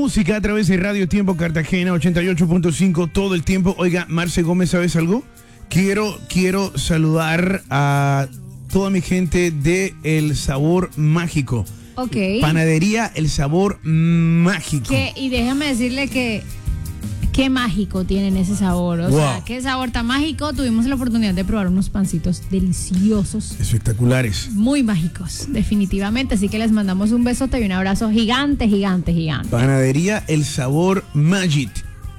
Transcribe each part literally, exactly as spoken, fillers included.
música a través de Radio Tiempo Cartagena ochenta y ocho punto cinco todo el tiempo. Oiga, Marce Gómez, ¿sabes algo? Quiero, quiero saludar a toda mi gente de El Sabor Mágico. Ok. Panadería El Sabor Mágico. Que, y déjame decirle que qué mágico tienen ese sabor. O wow. sea, qué sabor tan mágico. Tuvimos la oportunidad de probar unos pancitos deliciosos. Espectaculares. Muy mágicos, definitivamente. Así que les mandamos un besote y un abrazo gigante, gigante, gigante. Panadería El Sabor Magic.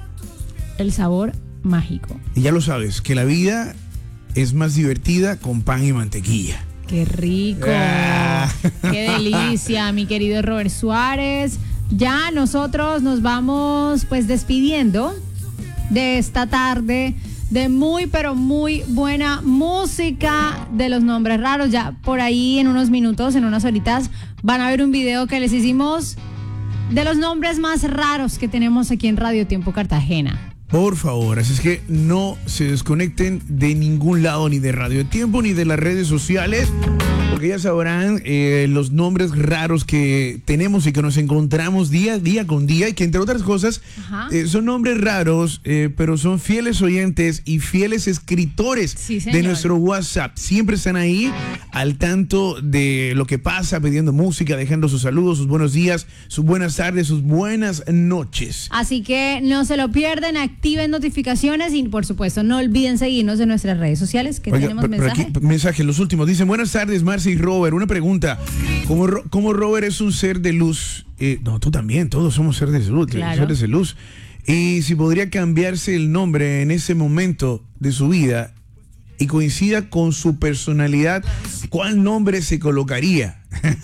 El sabor mágico. Y ya lo sabes, que la vida es más divertida con pan y mantequilla. ¡Qué rico! Ah. ¡Qué delicia, mi querido Robert Suárez! Ya nosotros nos vamos pues despidiendo de esta tarde de muy pero muy buena música de los nombres raros. Ya por ahí en unos minutos, en unas horitas, van a ver un video que les hicimos de los nombres más raros que tenemos aquí en Radio Tiempo Cartagena. Por favor, así es que no se desconecten de ningún lado, ni de Radio Tiempo, ni de las redes sociales, porque ya sabrán eh, los nombres raros que tenemos y que nos encontramos día, día con día, y que entre otras cosas eh, son nombres raros, eh, pero son fieles oyentes y fieles escritores sí, de nuestro WhatsApp. Siempre están ahí al tanto de lo que pasa, pidiendo música, dejando sus saludos, sus buenos días, sus buenas tardes, sus buenas noches. Así que no se lo pierden, activen notificaciones y por supuesto no olviden seguirnos en nuestras redes sociales que Oiga, tenemos pero, pero mensajes. aquí, mensajes, los últimos. Dicen, buenas tardes, Marce y Robert. Una pregunta. ¿Cómo, cómo Robert es un ser de luz? Eh, no, tú también, todos somos seres de luz. Claro. Seres de luz. Y si podría cambiarse el nombre en ese momento de su vida y coincida con su personalidad, ¿cuál nombre se colocaría?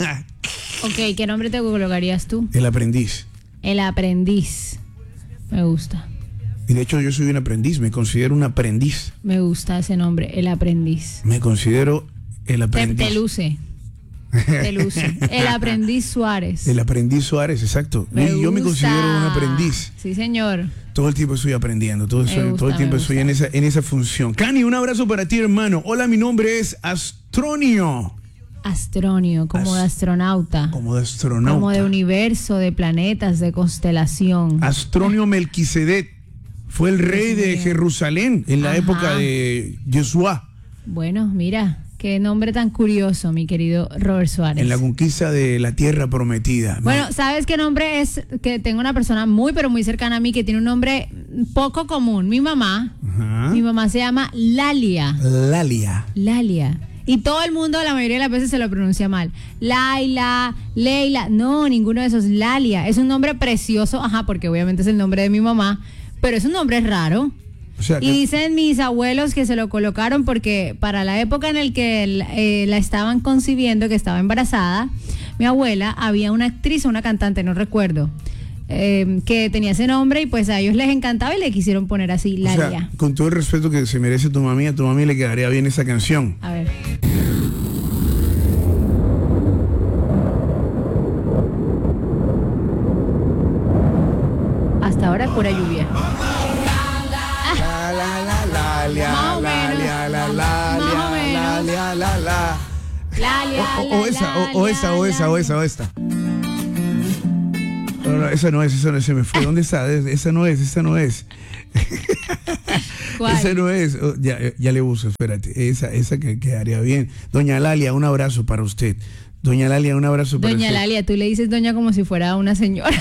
Ok, ¿qué nombre te colocarías tú? El aprendiz. El aprendiz. Me gusta. Y de hecho yo soy un aprendiz, me considero un aprendiz. Me gusta ese nombre, el aprendiz. Me considero el Te, aprendiz. te luce. Te luce. El aprendiz Suárez. El aprendiz Suárez, exacto. Me y yo me gusta. considero un aprendiz. Sí, señor. Todo el tiempo estoy aprendiendo, todo, soy, gusta, todo el tiempo me estoy en esa, en esa función. Cani, un abrazo para ti, hermano. Hola, mi nombre es Astronio. Astronio, como As- de astronauta. Como de astronauta. Como de universo, de planetas, de constelación. Astronio Melquisedec fue el rey Dios de mío. Jerusalén en la Ajá. época de Yeshua, Bueno, mira, qué nombre tan curioso, mi querido Robert Suárez. en la conquista de la tierra prometida. Bueno, ¿sabes qué nombre es? Que tengo una persona muy, pero muy cercana a mí que tiene un nombre poco común. Mi mamá, Ajá. mi mamá se llama Lalia. Lalia. Lalia. Y todo el mundo, la mayoría de las veces se lo pronuncia mal. Laila, Leila. No, ninguno de esos. Lalia. Es un nombre precioso, ajá, porque obviamente es el nombre de mi mamá, pero es un nombre raro. O sea, Y que- dicen mis abuelos que se lo colocaron porque para la época en la que eh, la estaban concibiendo, que estaba embarazada, mi abuela, había una actriz o una cantante, no recuerdo, eh, que tenía ese nombre y pues a ellos les encantaba y le quisieron poner así, o sea, Lalia. con todo el respeto que se merece tu mami, a tu mami le quedaría bien esa canción. A ver. Hasta ahora pura lluvia. La, la, la, la, la, Más o la, menos. la, la, la, Más o la, menos. la, la, la. Lalia, O, o esa, o, o esa, o esa, o esa, o esta. No, no, esa no es, esa no es, se me fue. ¿Dónde está? Esa no es, esa no es. ¿Cuál? Esa no es. Oh, ya, ya le uso, espérate. Esa, esa que quedaría bien. Doña Lalia, un abrazo para usted. Doña Lalia, un abrazo para Doña usted. Lalia, tú le dices doña como si fuera una señora.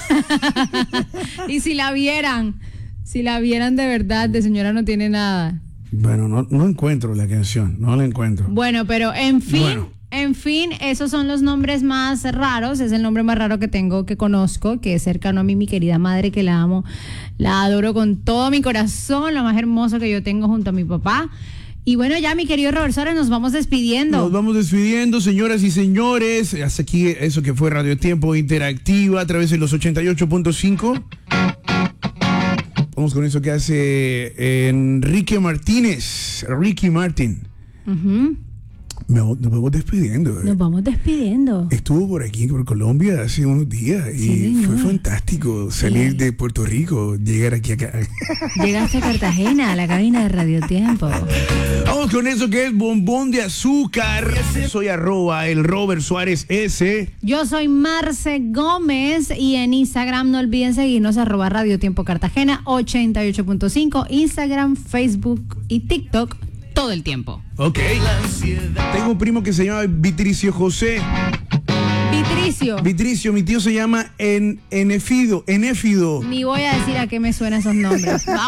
Y si la vieran, si la vieran de verdad, de señora no tiene nada. Bueno, no, no encuentro la canción, no la encuentro. Bueno, pero en fin, Bueno. en fin, esos son los nombres más raros. Es el nombre más raro que tengo, que conozco, que es cercano a mí, mi querida madre, que la amo, la adoro con todo mi corazón, lo más hermoso que yo tengo junto a mi papá. Y bueno, ya mi querido Robert Suárez, nos vamos despidiendo. Nos vamos despidiendo, señoras y señores. Hasta aquí eso que fue Radio Tiempo Interactiva a través de los ochenta y ocho punto cinco. Vamos con eso que hace Enrique Martínez, Ricky Martin. Ujú. Me- nos vamos despidiendo. Nos vamos despidiendo. Estuvo por aquí, por Colombia, hace unos días y Sí, fue señor. fantástico salir Sí. de Puerto Rico, llegar aquí acá. Llegaste a Cartagena, a la cabina de Radio Tiempo. Vamos con eso que es bombón de azúcar. Soy arroba el Robert Suárez S. Yo soy Marce Gómez y en Instagram no olviden seguirnos arroba Radio Tiempo Cartagena ochenta y ocho punto cinco, Instagram, Facebook y TikTok todo el tiempo. Ok. Tengo un primo que se llama Vitricio José. Vitricio, Vitricio, mi tío se llama en, Enefido. Enéfido. ni voy a decir a qué me suenan esos nombres.